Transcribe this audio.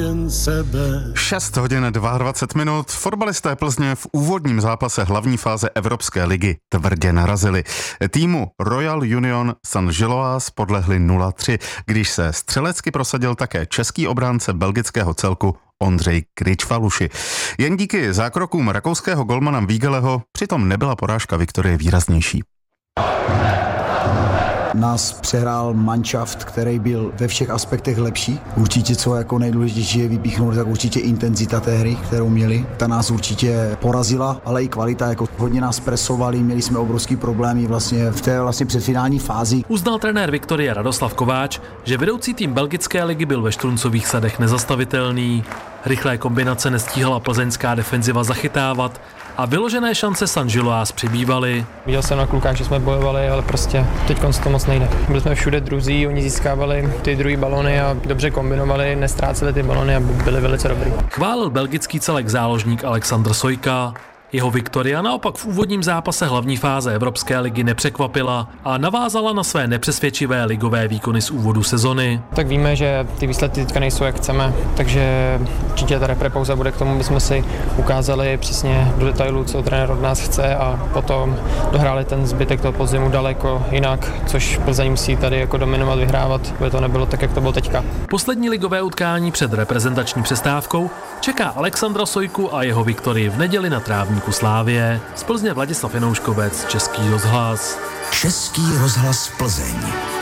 6 hodin 22 minut. Fotbalisté Plzně v úvodním zápase hlavní fáze Evropské ligy tvrdě narazili. Týmu Royal Union Saint-Gilloise podlehli 0-3, když se střelecky prosadil také český obránce belgického celku Ondřej Kricfaluši. Jen díky zákrokům rakouského golmana Vígeleho přitom nebyla porážka Viktorie výraznější. Nás přehrál manšaft, který byl ve všech aspektech lepší. Určitě, co jako nejdůležitější je vypíchnout, tak určitě intenzita té hry, kterou měli. Ta nás určitě porazila, ale i kvalita, jako hodně nás presovali, měli jsme obrovský problémy vlastně v té předfinální fázi. Uznal trenér Viktorie Radoslav Kováč, že vedoucí tým belgické ligy byl ve Štruncových sadech nezastavitelný. Rychlé kombinace nestíhala plzeňská defenziva zachytávat a vyložené šance Saint-Gilloise přibývaly. Viděl jsem na klukách, že jsme bojovali, ale prostě teď to moc nejde. Byli jsme všude druzí, oni získávali ty druhý balony a dobře kombinovali, nestráceli ty balony a byli velice dobrý. Chválil belgický celek záložník Alexandr Sojka. Jeho Viktoria naopak v úvodním zápase hlavní fáze Evropské ligy nepřekvapila a navázala na své nepřesvědčivé ligové výkony z úvodu sezony. Tak víme, že ty výsledky teďka nejsou jak chceme, takže určitě ta reprepauza bude k tomu, aby jsme si ukázali přesně do detailu, co trenér od nás chce a potom dohráli ten zbytek toho podzimu daleko jinak, což Plzeň musí tady jako dominovat, vyhrávat, aby to nebylo tak, jak to bylo teďka. Poslední ligové utkání před reprezentační přestávkou čeká Alexandra Sojku a jeho Viktorii v neděli na trávníku Slávie. Z Plzně Vladislav Janouškovec, Český rozhlas. Český rozhlas Plzeň.